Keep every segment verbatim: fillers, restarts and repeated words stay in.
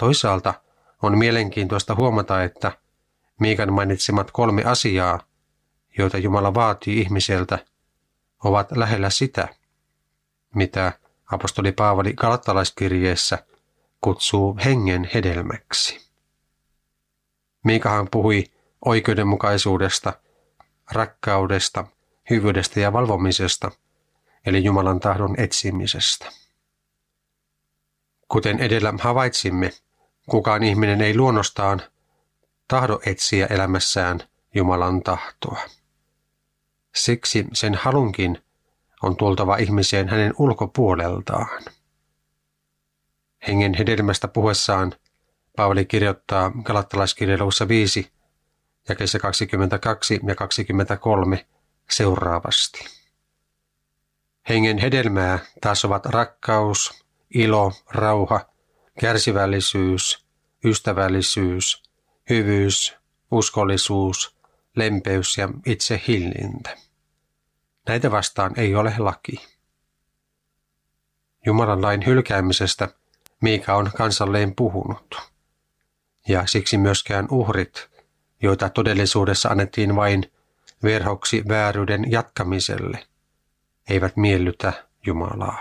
Toisaalta on mielenkiintoista huomata, että Miikan mainitsemat kolme asiaa, joita Jumala vaatii ihmiseltä, ovat lähellä sitä, mitä apostoli Paavali galattalaiskirjeessä kutsuu hengen hedelmäksi. Miikahan puhui oikeudenmukaisuudesta, rakkaudesta, hyvyydestä ja valvomisesta, eli Jumalan tahdon etsimisestä. Kuten edellä havaitsimme, kukaan ihminen ei luonnostaan tahdo etsiä elämässään Jumalan tahtoa. Siksi sen halunkin on tultava ihmiseen hänen ulkopuoleltaan. Hengen hedelmästä puhuessaan Paavali kirjoittaa galattalaiskirjeessä viisi, jakeissa kaksikymmentäkaksi ja kaksikymmentäkolme seuraavasti. Hengen hedelmää taas ovat rakkaus, ilo, rauha, kärsivällisyys, ystävällisyys, hyvyys, uskollisuus, lempeys ja itsehillintä. Näitä vastaan ei ole laki. Jumalan lain hylkäämisestä Miika on kansalleen puhunut. Ja siksi myöskään uhrit, joita todellisuudessa annettiin vain verhoksi vääryyden jatkamiselle, eivät miellytä Jumalaa.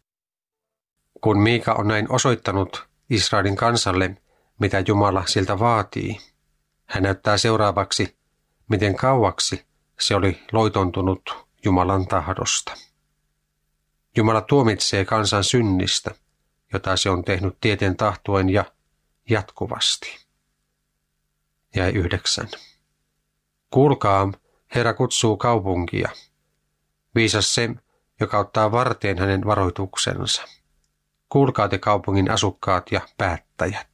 Kun Miika on näin osoittanut Israelin kansalle, mitä Jumala siltä vaatii, hän näyttää seuraavaksi, miten kauaksi se oli loitontunut Jumalan tahdosta. Jumala tuomitsee kansan synnistä, jota se on tehnyt tieten tahtuen ja jatkuvasti. Jäi yhdeksän. Kuulkaa, Herra kutsuu kaupunkia. Viisas se, joka ottaa varteen hänen varoituksensa. Kuulkaa te kaupungin asukkaat ja päättäjät.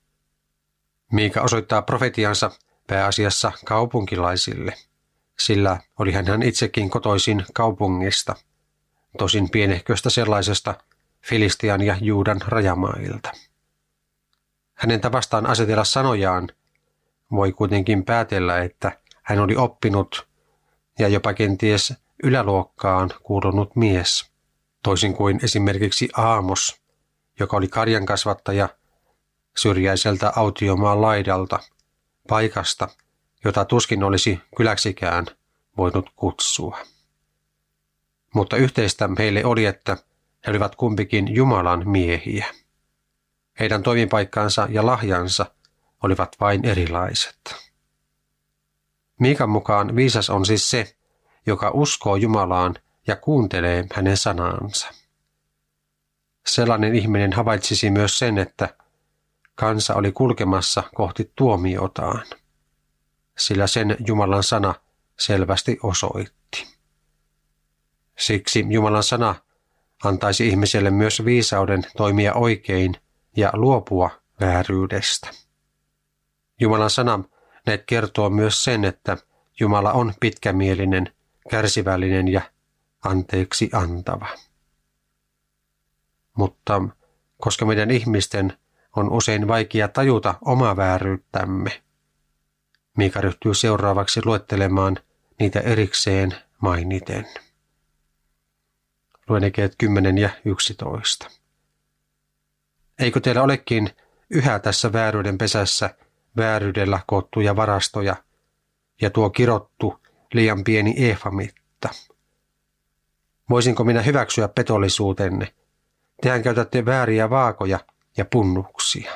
Miika osoittaa profetiansa pääasiassa kaupunkilaisille, sillä oli hän itsekin kotoisin kaupungista, tosin pienehköstä sellaisesta Filistian ja Juudan rajamailta. Hänen tavastaan asetella sanojaan voi kuitenkin päätellä, että hän oli oppinut ja jopa kenties yläluokkaan kuulunut mies, toisin kuin esimerkiksi Aamos, joka oli karjankasvattaja syrjäiseltä autiomaan laidalta, paikasta, jota tuskin olisi kyläksikään voinut kutsua. Mutta yhteistä heille oli, että he olivat kumpikin Jumalan miehiä. Heidän toimipaikkansa ja lahjansa olivat vain erilaiset. Miikan mukaan viisas on siis se, joka uskoo Jumalaan ja kuuntelee hänen sanansa. Sellainen ihminen havaitsisi myös sen, että kansa oli kulkemassa kohti tuomiotaan, sillä sen Jumalan sana selvästi osoitti. Siksi Jumalan sana antaisi ihmiselle myös viisauden toimia oikein ja luopua vääryydestä. Jumalan sana näet kertoo myös sen, että Jumala on pitkämielinen, kärsivällinen ja anteeksi antava. Mutta koska meidän ihmisten on usein vaikea tajuta omaa vääryyttämme, Miika ryhtyy seuraavaksi luettelemaan niitä erikseen mainiten. Luen jakeet kymmenen ja yksitoista. Eikö teillä olekin yhä tässä vääryyden pesässä vääryydellä koottuja varastoja ja tuo kirottu liian pieni eefamitta? Voisinko minä hyväksyä petollisuutenne? Tehän käytätte vääriä vaakoja ja punnuksia.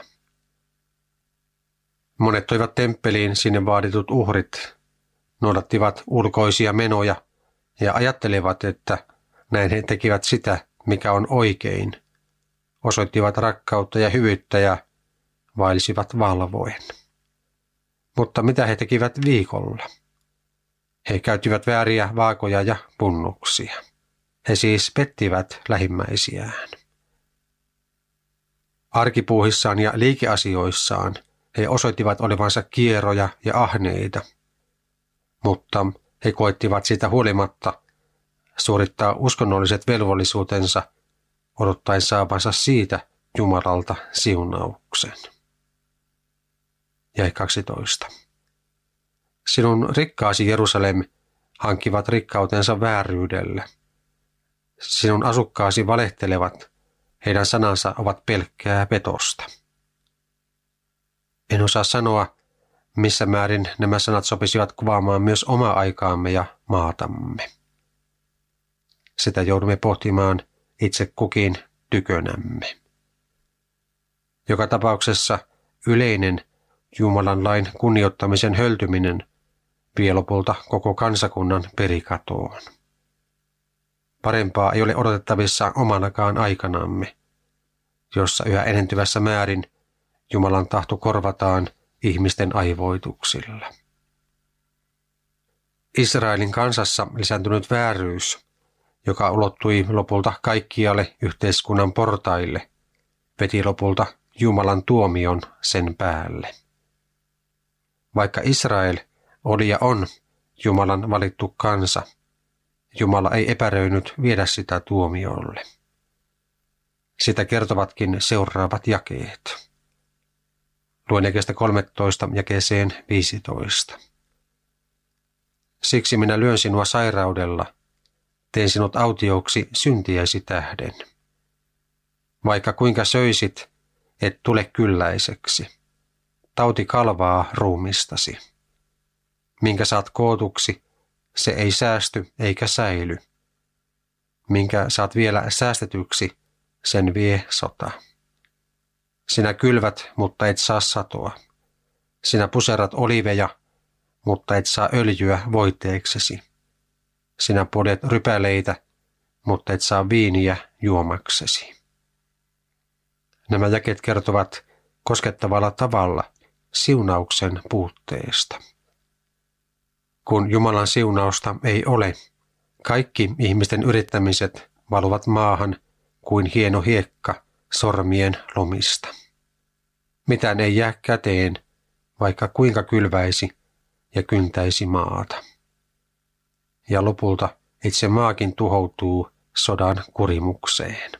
Monet toivat temppeliin sinne vaaditut uhrit, noudattivat ulkoisia menoja ja ajattelevat, että näin he tekivät sitä, mikä on oikein, osoittivat rakkautta ja hyvyyttä ja vaelsivat valvoen. Mutta mitä he tekivät viikolla? He käyttivät vääriä vaakoja ja punnuksia. He siis pettivät lähimmäisiään. Arkipuuhissaan ja liikeasioissaan he osoittivat olevansa kieroja ja ahneita, mutta he koettivat siitä huolimatta suorittaa uskonnolliset velvollisuutensa odottaen saavansa siitä Jumalalta siunauksen. Jäi kaksitoista. Sinun rikkaasi Jerusalem hankkivat rikkautensa vääryydellä. Sinun asukkaasi valehtelevat, heidän sanansa ovat pelkkää petosta. En osaa sanoa, missä määrin nämä sanat sopisivat kuvaamaan myös omaa aikaamme ja maatamme. Sitä joudumme pohtimaan itse kukin tykönämme. Joka tapauksessa yleinen Jumalan lain kunnioittamisen höltyminen vie lopulta koko kansakunnan perikatoon. Parempaa ei ole odotettavissa omanakaan aikanamme, jossa yhä enentyvässä määrin Jumalan tahto korvataan ihmisten aivoituksilla. Israelin kansassa lisääntynyt vääryys, joka ulottui lopulta kaikkialle yhteiskunnan portaille, veti lopulta Jumalan tuomion sen päälle. Vaikka Israel oli ja on Jumalan valittu kansa, Jumala ei epäröinyt viedä sitä tuomiolle. Sitä kertovatkin seuraavat jakeet. Luen jakeesta kolmetoista jakeeseen viisitoista. Siksi minä lyön sinua sairaudella, teen sinut autioksi syntiäsi tähden. Vaikka kuinka söisit, et tule kylläiseksi. Tauti kalvaa ruumistasi. Minkä saat kootuksi, se ei säästy eikä säily. Minkä saat vielä säästetyksi, sen vie sota. Sinä kylvät, mutta et saa satoa. Sinä puserat oliveja, mutta et saa öljyä voiteeksesi. Sinä podet rypäleitä, mutta et saa viiniä juomaksesi. Nämä jakeet kertovat koskettavalla tavalla siunauksen puutteesta. Kun Jumalan siunausta ei ole, kaikki ihmisten yrittämiset valuvat maahan kuin hieno hiekka sormien lomista. Mitään ei jää käteen, vaikka kuinka kylväisi ja kyntäisi maata. Ja lopulta itse maakin tuhoutuu sodan kurimukseen.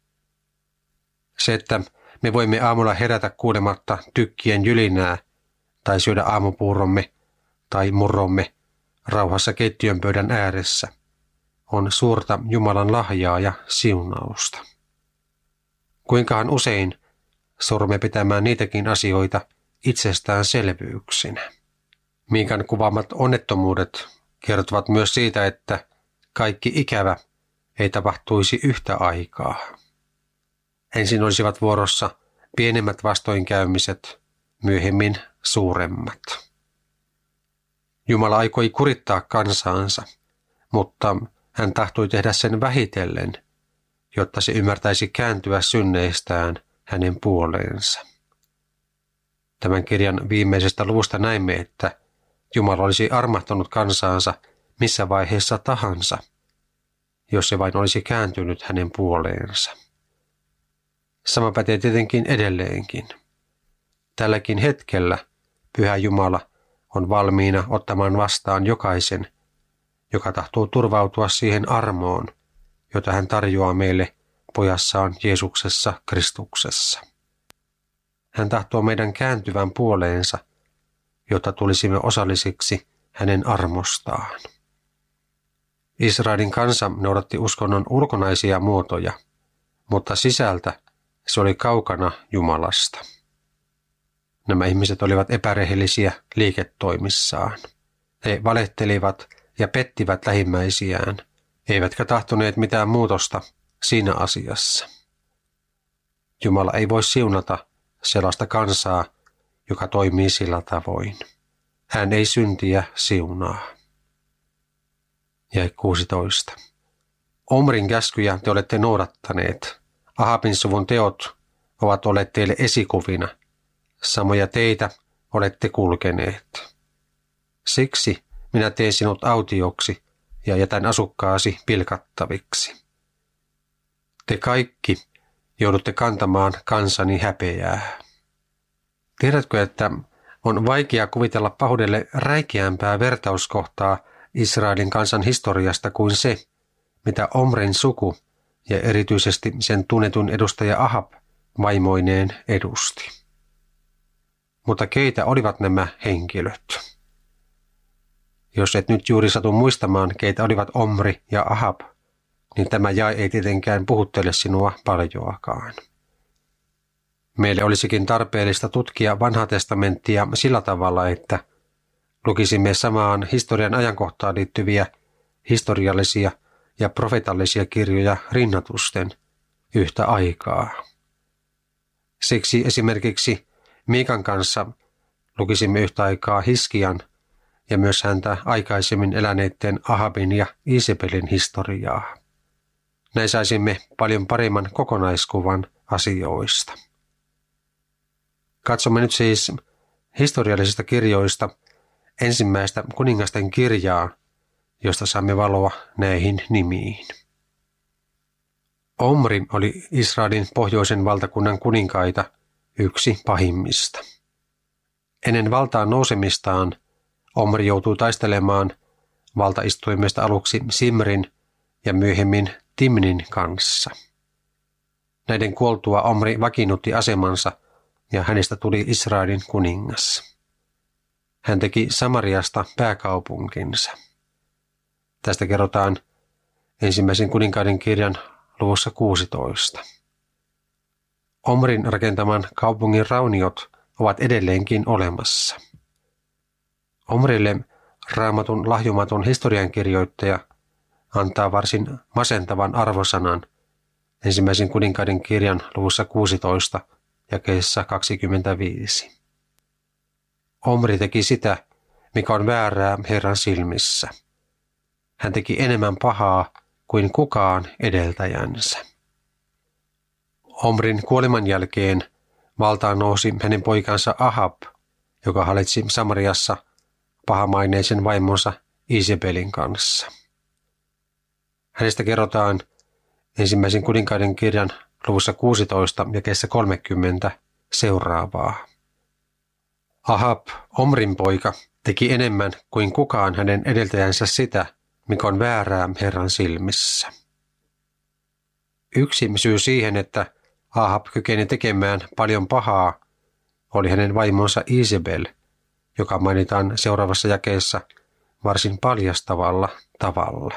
Se, että me voimme aamulla herätä kuulematta tykkien jylinää tai syödä aamupuuromme tai murromme rauhassa keittiön pöydän ääressä, on suurta Jumalan lahjaa ja siunausta. Kuinkahan usein sorme pitämään niitäkin asioita itsestäänselvyyksinä. Miikan kuvaamat onnettomuudet kertovat myös siitä, että kaikki ikävä ei tapahtuisi yhtä aikaa. Ensin olisivat vuorossa pienemmät vastoinkäymiset, myöhemmin suuremmat. Jumala aikoi kurittaa kansaansa, mutta hän tahtoi tehdä sen vähitellen, jotta se ymmärtäisi kääntyä synneistään hänen puoleensa. Tämän kirjan viimeisestä luvusta näimme, että Jumala olisi armahtanut kansaansa missä vaiheessa tahansa, jos se vain olisi kääntynyt hänen puoleensa. Sama pätee tietenkin edelleenkin. Tälläkin hetkellä Pyhä Jumala on valmiina ottamaan vastaan jokaisen, joka tahtoo turvautua siihen armoon, jota hän tarjoaa meille pojassaan Jeesuksessa Kristuksessa. Hän tahtoo meidän kääntyvän puoleensa, jotta tulisimme osallisiksi hänen armostaan. Israelin kansa noudatti uskonnon ulkonaisia muotoja, mutta sisältä se oli kaukana Jumalasta. Nämä ihmiset olivat epärehellisiä liiketoimissaan. He valehtelivat ja pettivät lähimmäisiään, eivätkä tahtoneet mitään muutosta siinä asiassa. Jumala ei voi siunata sellaista kansaa, joka toimii sillä tavoin. Hän ei syntiä siunaa. Jae kuusitoista. Omrin käskyjä te olette noudattaneet. Ahabin suvun teot ovat olleet teille esikuvina. Samoja teitä olette kulkeneet. Siksi minä teen sinut autioksi ja jätän asukkaasi pilkattaviksi. Te kaikki joudutte kantamaan kansani häpeää. Tiedätkö, että on vaikea kuvitella pahuudelle räikeämpää vertauskohtaa Israelin kansan historiasta kuin se, mitä Omrin suku ja erityisesti sen tunnetun edustaja Ahab vaimoineen edusti. Mutta keitä olivat nämä henkilöt? Jos et nyt juuri satu muistamaan, keitä olivat Omri ja Ahab, niin tämä jae ei tietenkään puhuttele sinua paljoakaan. Meille olisikin tarpeellista tutkia vanhaa testamenttia sillä tavalla, että lukisimme samaan historian ajankohtaan liittyviä historiallisia ja profetallisia kirjoja rinnatusten yhtä aikaa. Siksi esimerkiksi Miikan kanssa lukisimme yhtä aikaa Hiskian ja myös häntä aikaisemmin eläneiden Ahabin ja Isabelin historiaa. Näin saisimme paljon paremman kokonaiskuvan asioista. Katsomme nyt siis historiallisista kirjoista ensimmäistä kuningasten kirjaa, josta saamme valoa näihin nimiin. Omri oli Israelin pohjoisen valtakunnan kuninkaita yksi pahimmista. Ennen valtaan nousemistaan Omri joutui taistelemaan valtaistuimesta aluksi Simrin ja myöhemmin Timnin kanssa. Näiden kuoltua Omri vakiinnutti asemansa ja hänestä tuli Israelin kuningas. Hän teki Samariasta pääkaupunkinsa. Tästä kerrotaan ensimmäisen kuninkaiden kirjan luvussa kuusitoista. Omrin rakentaman kaupungin rauniot ovat edelleenkin olemassa. Omrille Raamatun lahjomaton historiankirjoittaja antaa varsin masentavan arvosanan ensimmäisen kuninkaiden kirjan luvussa kuusitoista jakeessa kaksikymmentäviisi. Omri teki sitä, mikä on väärää Herran silmissä. Hän teki enemmän pahaa kuin kukaan edeltäjänsä. Omrin kuoleman jälkeen valtaan nousi hänen poikansa Ahab, joka hallitsi Samariassa pahamaineisen vaimonsa Isabelin kanssa. Hänestä kerrotaan ensimmäisen kuninkaiden kirjan luvussa kuusitoista jakeessa kolmekymmentä seuraavaa. Ahab, Omrin poika, teki enemmän kuin kukaan hänen edeltäjänsä sitä, mikä on väärää Herran silmissä. Yksi syy siihen, että Ahab kykeni tekemään paljon pahaa, oli hänen vaimonsa Isabel, joka mainitaan seuraavassa jakeessa varsin paljastavalla tavalla.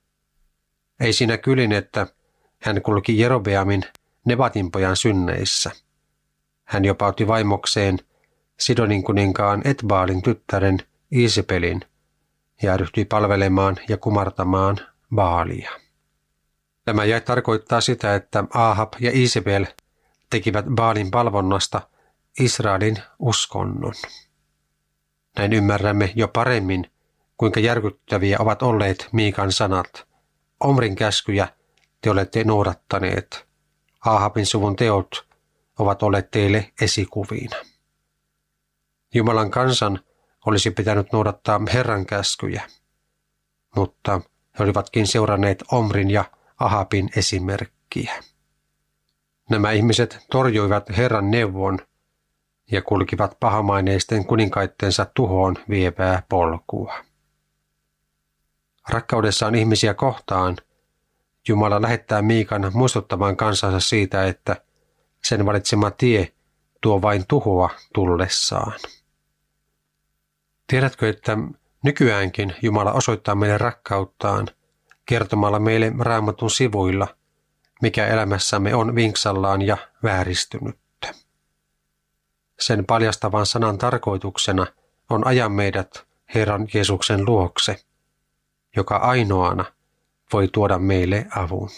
Ei siinä kylin, että hän kulki Jerobeamin Nebatin pojan synneissä. Hän jopa otti vaimokseen Sidonin kuninkaan Etbaalin tyttären Isabelin ja ryhtyi palvelemaan ja kumartamaan Baalia. Tämä jäi tarkoittaa sitä, että Ahab ja Isabel tekivät Baalin palvonnasta Israelin uskonnon. Näin ymmärrämme jo paremmin, kuinka järkyttäviä ovat olleet Miikan sanat. Omrin käskyjä te olette noudattaneet. Ahabin suvun teot ovat olleet teille esikuvina. Jumalan kansan olisi pitänyt noudattaa Herran käskyjä, mutta he olivatkin seuranneet Omrin ja Ahabin esimerkkiä. Nämä ihmiset torjuivat Herran neuvon ja kulkivat pahamaineisten kuninkaittensa tuhoon vievää polkua. Rakkaudessaan ihmisiä kohtaan Jumala lähettää Miikan muistuttamaan kansansa siitä, että sen valitsema tie tuo vain tuhoa tullessaan. Tiedätkö, että nykyäänkin Jumala osoittaa meille rakkauttaan kertomalla meille Raamatun sivuilla, mikä elämässämme on vinksallaan ja vääristynyttä. Sen paljastavan sanan tarkoituksena on ajaa meidät Herran Jeesuksen luokse, joka ainoana voi tuoda meille avun.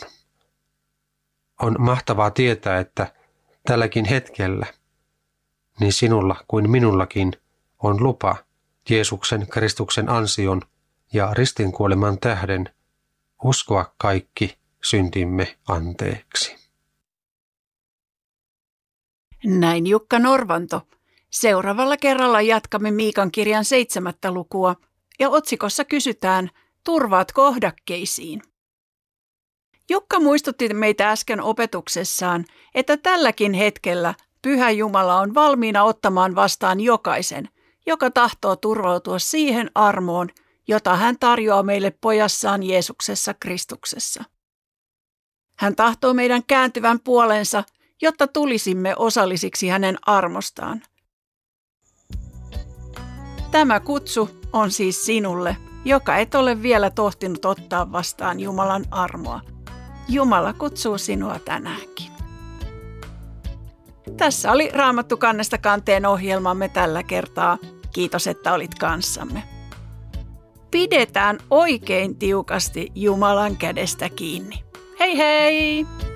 On mahtavaa tietää, että tälläkin hetkellä niin sinulla kuin minullakin on lupa Jeesuksen Kristuksen ansion ja ristinkuoleman tähden uskoa kaikki syntimme anteeksi. Näin Jukka Norvanto. Seuraavalla kerralla jatkamme Miikan kirjan seitsemättä lukua ja otsikossa kysytään, turvaat kohdakkeisiin. Jukka muistutti meitä äsken opetuksessaan, että tälläkin hetkellä Pyhä Jumala on valmiina ottamaan vastaan jokaisen, joka tahtoo turvautua siihen armoon, jota hän tarjoaa meille pojassaan Jeesuksessa Kristuksessa. Hän tahtoo meidän kääntyvän puolensa, jotta tulisimme osallisiksi hänen armostaan. Tämä kutsu on siis sinulle, joka et ole vielä tohtinut ottaa vastaan Jumalan armoa. Jumala kutsuu sinua tänäänkin. Tässä oli Raamattu kannesta kanteen ohjelmamme tällä kertaa. Kiitos, että olit kanssamme. Pidetään oikein tiukasti Jumalan kädestä kiinni. Hei hei!